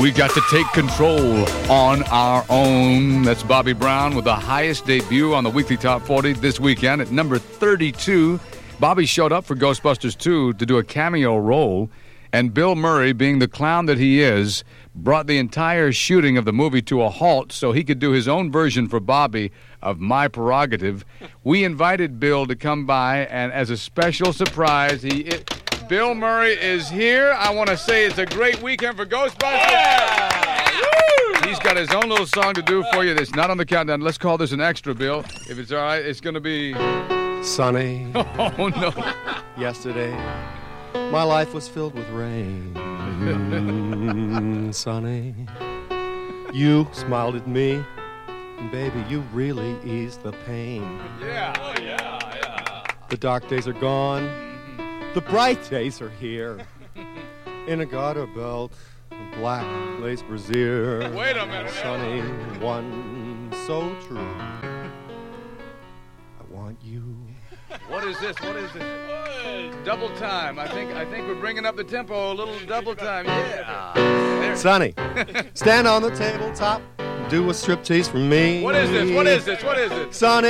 We got to take control on our own. That's Bobby Brown with the highest debut on the Weekly Top 40 this weekend at number 32. Bobby showed up for Ghostbusters 2 to do a cameo role, and Bill Murray, being the clown that he is, brought the entire shooting of the movie to a halt so he could do his own version for Bobby of My Prerogative. We invited Bill to come by, and as a special surprise, Bill Murray is here. I want to say it's a great weekend for Ghostbusters. Yeah! He's got his own little song to do for you that's not on the countdown. Let's call this an extra, Bill. If it's all right, it's going to be... Sunny. Oh, no. Yesterday, my life was filled with rain. Sunny. You smiled at me, and baby, you really eased the pain. Yeah. Oh, yeah. The dark days are gone. The bright days are here. In a garter belt, a black lace brassiere. Wait a minute. Sunny, one so true. I want you. What is this? Double time. I think we're bringing up the tempo a little. Double time. Yeah. There. Sonny, stand on the tabletop. Do a striptease for me. What is this? Sonny.